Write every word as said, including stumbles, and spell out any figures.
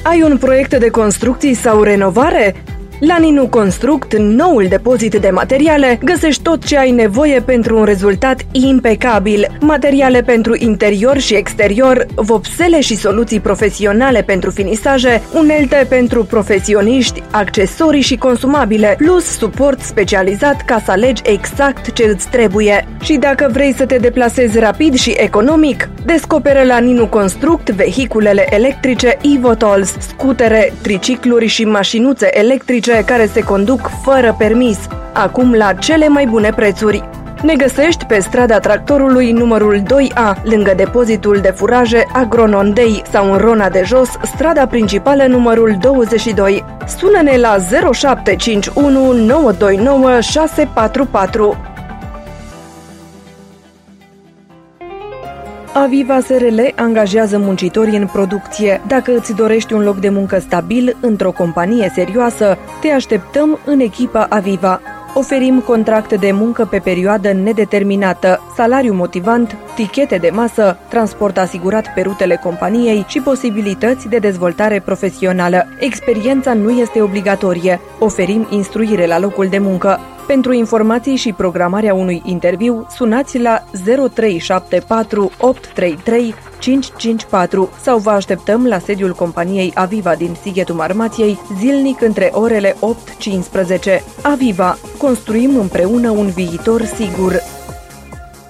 Ai un proiect de construcții sau renovare? La Ninu Construct, noul depozit de materiale, găsești tot ce ai nevoie pentru un rezultat impecabil. Materiale pentru interior și exterior, vopsele și soluții profesionale pentru finisaje, unelte pentru profesioniști, accesorii și consumabile, plus suport specializat ca să alegi exact ce îți trebuie. Și dacă vrei să te deplasezi rapid și economic, descoperă la Ninu Construct vehiculele electrice e-Votols, scutere, tricicluri și mașinuțe electrice care se conduc fără permis, acum la cele mai bune prețuri. Ne găsești pe strada Tractorului numărul doi A, lângă depozitul de furaje Agronondei, sau în Rona de Jos, strada principală numărul douăzeci și doi. Sună-ne la zero șapte cinci unu nouă doi nouă șase patru patru. Aviva S R L angajează muncitori în producție. Dacă îți dorești un loc de muncă stabil într-o companie serioasă, te așteptăm în echipa Aviva. Oferim contracte de muncă pe perioadă nedeterminată, salariu motivant, tichete de masă, transport asigurat pe rutele companiei și posibilități de dezvoltare profesională. Experiența nu este obligatorie. Oferim instruire la locul de muncă. Pentru informații și programarea unui interviu, sunați la zero trei șapte patru opt trei trei cinci cinci patru sau vă așteptăm la sediul companiei Aviva din Sighetul Marmației, zilnic între orele opt cincisprezece. Aviva. Construim împreună un viitor sigur.